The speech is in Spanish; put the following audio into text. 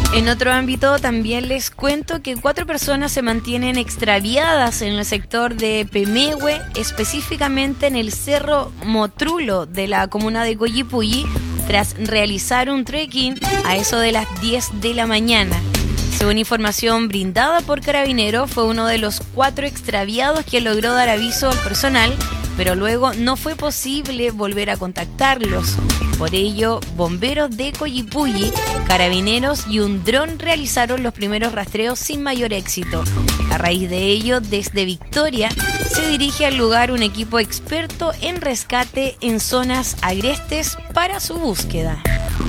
En otro ámbito también les cuento que 4 personas se mantienen extraviadas en el sector de Pemehue, específicamente en el Cerro Motrulo de la comuna de Coyipulli, tras realizar un trekking a eso de las 10 de la mañana. Según información brindada por Carabineros, fue uno de los 4 extraviados quien logró dar aviso al personal, pero luego no fue posible volver a contactarlos. Por ello, bomberos de Coyipulli, Carabineros y un dron realizaron los primeros rastreos sin mayor éxito. A raíz de ello, desde Victoria, se dirige al lugar un equipo experto en rescate en zonas agrestes para su búsqueda.